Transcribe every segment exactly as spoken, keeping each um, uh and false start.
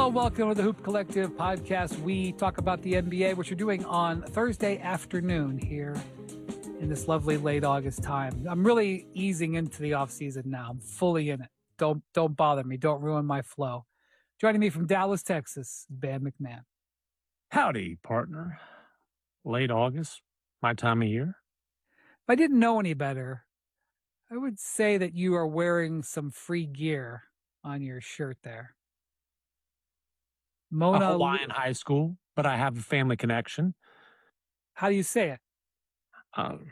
Hello, welcome to the Hoop Collective podcast. We talk about the N B A, which we're doing on Thursday afternoon here in this lovely late August time. I'm really easing into the off season now. I'm fully in it. Don't don't bother me. Don't ruin my flow. Joining me from Dallas, Texas, Ben McMahon. Howdy, partner. Late August, my time of year. If I didn't know any better, I would say that you are wearing some free gear on your shirt there. Mona a Hawaiian Lu- high school, but I have a family connection. How do you say it? Um,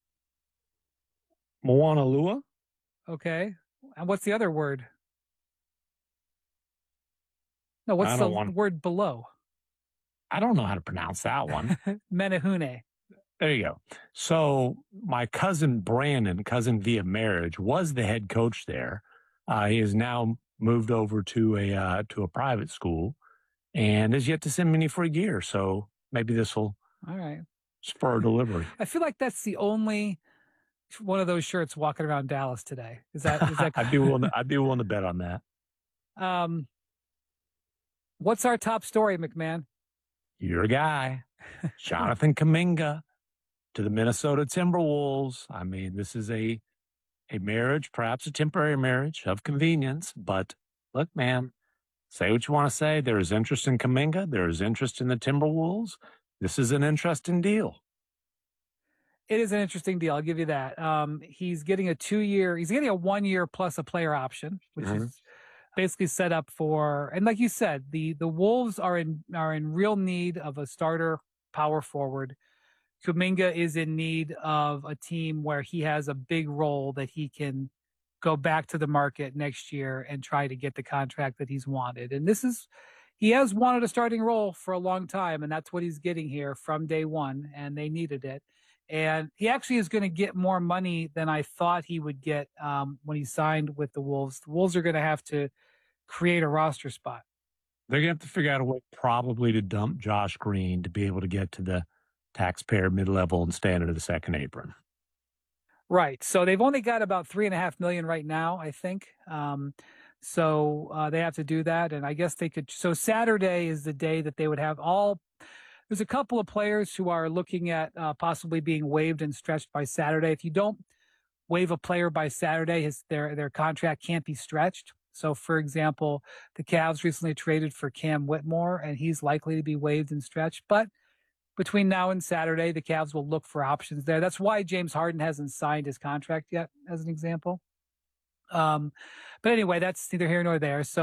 Moana Lua. Okay. And what's the other word? No, what's the want... word below? I don't know how to pronounce that one. Menehune. There you go. So my cousin Brandon, cousin via marriage, was the head coach there. Uh, he has now moved over to a uh, to a private school and has yet to send me any free gear. So maybe this will all right spur a delivery. I feel like that's the only one of those shirts walking around Dallas today. Is that? Is that? I'd be willing. To, I'd be willing to bet on that. Um, what's our top story, McMahon? Your guy, Jonathan Kuminga, to the Minnesota Timberwolves. I mean, this is a a marriage, perhaps a temporary marriage of convenience. But look, man, say what you want to say. There is interest in Kuminga. There is interest in the Timberwolves. This is an interesting deal. It is an interesting deal. I'll give you that. Um, he's getting a two-year, he's getting a one-year plus a player option, which mm-hmm. is basically set up for, and like you said, the the Wolves are in are in real need of a starter power forward. Kuminga is in need of a team where he has a big role that he can go back to the market next year and try to get the contract that he's wanted. And this is, he has wanted a starting role for a long time, and that's what he's getting here from day one, and they needed it. And he actually is going to get more money than I thought he would get um, when he signed with the Wolves. The Wolves are going to have to create a roster spot. They're going to have to figure out a way probably to dump Josh Green to be able to get to the taxpayer mid-level and stand into the second apron. Right. So they've only got about three and a half million right now, I think. Um, so uh, they have to do that. And I guess they could. So Saturday is the day that they would have all. There's a couple of players who are looking at uh, possibly being waived and stretched by Saturday. If you don't waive a player by Saturday, his their their contract can't be stretched. So, for example, the Cavs recently traded for Cam Whitmore, and he's likely to be waived and stretched. But between now and Saturday, the Cavs will look for options there. That's why James Harden hasn't signed his contract yet, as an example. Um, but anyway, that's neither here nor there. So